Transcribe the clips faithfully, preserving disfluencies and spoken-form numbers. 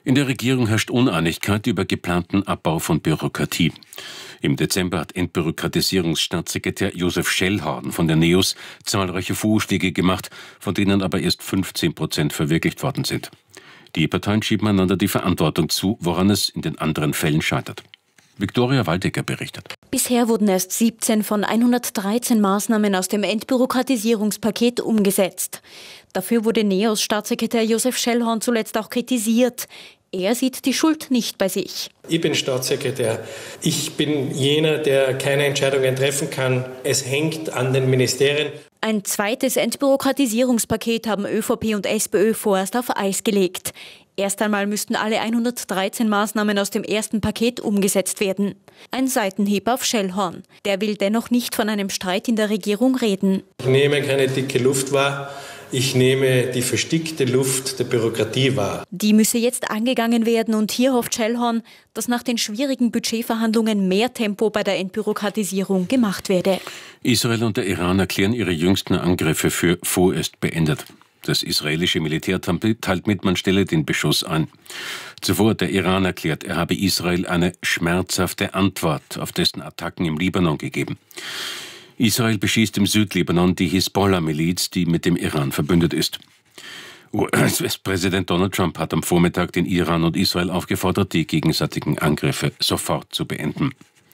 In der Regierung herrscht Uneinigkeit über geplanten Abbau von Bürokratie. Im Dezember hat Entbürokratisierungsstaatssekretär Josef Schellhorn von der NEOS zahlreiche Vorschläge gemacht, von denen aber erst fünfzehn Prozent verwirklicht worden sind. Die Parteien schieben einander die Verantwortung zu, woran es in den anderen Fällen scheitert. Viktoria Waldecker berichtet. Bisher wurden erst siebzehn von hundertdreizehn Maßnahmen aus dem Entbürokratisierungspaket umgesetzt. Dafür wurde NEOS-Staatssekretär Josef Schellhorn zuletzt auch kritisiert. Er sieht die Schuld nicht bei sich. Ich bin Staatssekretär. Ich bin jener, der keine Entscheidungen treffen kann. Es hängt an den Ministerien. Ein zweites Entbürokratisierungspaket haben ÖVP und SPÖ vorerst auf Eis gelegt. Erst einmal müssten alle hundertdreizehn Maßnahmen aus dem ersten Paket umgesetzt werden. Ein Seitenhieb auf Schellhorn. Der will dennoch nicht von einem Streit in der Regierung reden. Ich nehme keine dicke Luft wahr. Ich nehme die verstickte Luft der Bürokratie wahr. Die müsse jetzt angegangen werden und hier hofft Schellhorn, dass nach den schwierigen Budgetverhandlungen mehr Tempo bei der Entbürokratisierung gemacht werde. Israel und der Iran erklären ihre jüngsten Angriffe für vorerst beendet. Das israelische Militär teilt mit, man stelle den Beschuss ein. Zuvor hat der Iran erklärt, er habe Israel eine schmerzhafte Antwort auf dessen Attacken im Libanon gegeben. Israel beschießt im Südlibanon die Hisbollah-Miliz, die mit dem Iran verbündet ist. U S-Präsident Donald Trump hat am Vormittag den Iran und Israel aufgefordert, die gegenseitigen Angriffe sofort zu beenden.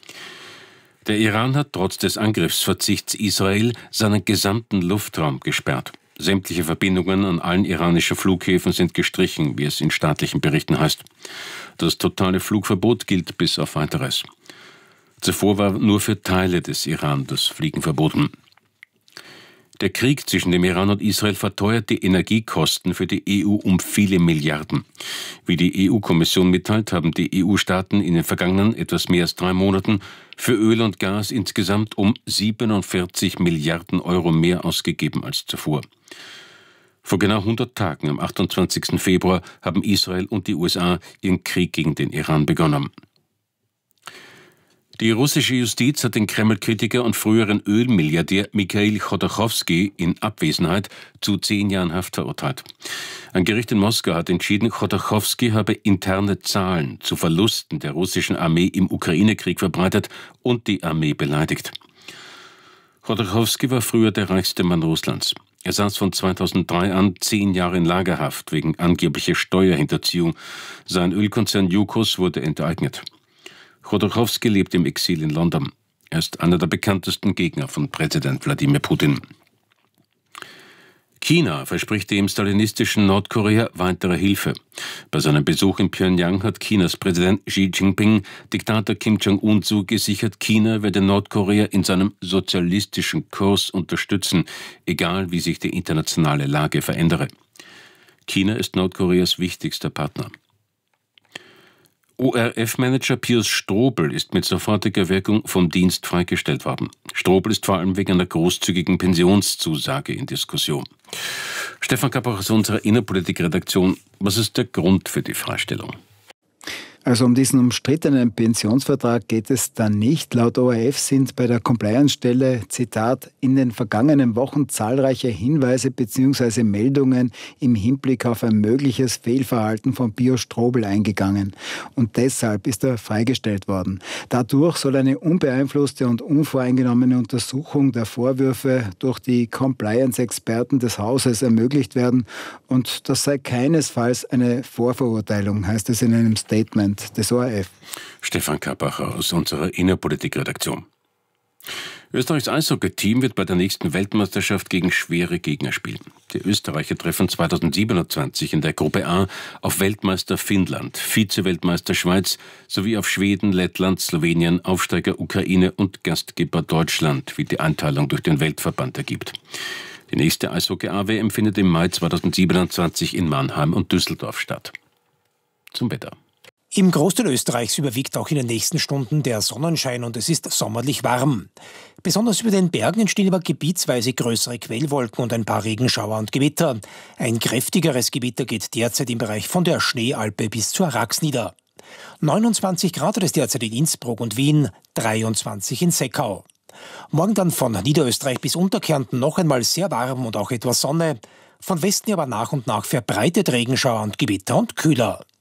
Der Iran hat trotz des Angriffsverzichts Israel seinen gesamten Luftraum gesperrt. Sämtliche Verbindungen an allen iranischen Flughäfen sind gestrichen, wie es in staatlichen Berichten heißt. Das totale Flugverbot gilt bis auf Weiteres. Zuvor war nur für Teile des Iran das Fliegen verboten. Der Krieg zwischen dem Iran und Israel verteuert die Energiekosten für die E U um viele Milliarden. Wie die E U-Kommission mitteilt, haben die E U-Staaten in den vergangenen etwas mehr als drei Monaten für Öl und Gas insgesamt um siebenundvierzig Milliarden Euro mehr ausgegeben als zuvor. Vor genau hundert Tagen, am achtundzwanzigsten Februar, haben Israel und die U S A ihren Krieg gegen den Iran begonnen. Die russische Justiz hat den Kreml-Kritiker und früheren Ölmilliardär Michail Chodorkowski in Abwesenheit zu zehn Jahren Haft verurteilt. Ein Gericht in Moskau hat entschieden, Chodorkowski habe interne Zahlen zu Verlusten der russischen Armee im Ukraine-Krieg verbreitet und die Armee beleidigt. Chodorkowski war früher der reichste Mann Russlands. Er saß von zweitausenddrei an zehn Jahre in Lagerhaft wegen angeblicher Steuerhinterziehung. Sein Ölkonzern Yukos wurde enteignet. Chodorkowski lebt im Exil in London. Er ist einer der bekanntesten Gegner von Präsident Wladimir Putin. China verspricht dem stalinistischen Nordkorea weitere Hilfe. Bei seinem Besuch in Pjöngjang hat Chinas Präsident Xi Jinping Diktator Kim Jong-un zugesichert, China werde Nordkorea in seinem sozialistischen Kurs unterstützen, egal wie sich die internationale Lage verändere. China ist Nordkoreas wichtigster Partner. O R F-Manager Piers Strobel ist mit sofortiger Wirkung vom Dienst freigestellt worden. Strobel ist vor allem wegen einer großzügigen Pensionszusage in Diskussion. Stefan Kappach aus unserer Innerpolitik-Redaktion. Was ist der Grund für die Freistellung? Also um diesen umstrittenen Pensionsvertrag geht es dann nicht. Laut O R F sind bei der Compliance-Stelle, Zitat, in den vergangenen Wochen zahlreiche Hinweise bzw. Meldungen im Hinblick auf ein mögliches Fehlverhalten von Piers Strobel eingegangen. Und deshalb ist er freigestellt worden. Dadurch soll eine unbeeinflusste und unvoreingenommene Untersuchung der Vorwürfe durch die Compliance-Experten des Hauses ermöglicht werden. Und das sei keinesfalls eine Vorverurteilung, heißt es in einem Statement des O R F. Stefan Kappacher aus unserer Innerpolitik-Redaktion. Österreichs Eishockey-Team wird bei der nächsten Weltmeisterschaft gegen schwere Gegner spielen. Die Österreicher treffen zweitausendsiebenundzwanzig in der Gruppe A auf Weltmeister Finnland, Vize-Weltmeister Schweiz sowie auf Schweden, Lettland, Slowenien, Aufsteiger Ukraine und Gastgeber Deutschland, wie die Einteilung durch den Weltverband ergibt. Die nächste Eishockey-A W M findet im Mai zweitausendsiebenundzwanzig in Mannheim und Düsseldorf statt. Zum Wetter. Im Großteil Österreichs überwiegt auch in den nächsten Stunden der Sonnenschein und es ist sommerlich warm. Besonders über den Bergen entstehen aber gebietsweise größere Quellwolken und ein paar Regenschauer und Gewitter. Ein kräftigeres Gewitter geht derzeit im Bereich von der Schneealpe bis zur Rax nieder. neunundzwanzig Grad hat es derzeit in Innsbruck und Wien, dreiundzwanzig in Seckau. Morgen dann von Niederösterreich bis Unterkärnten noch einmal sehr warm und auch etwas Sonne. Von Westen aber nach und nach verbreitet Regenschauer und Gewitter und kühler.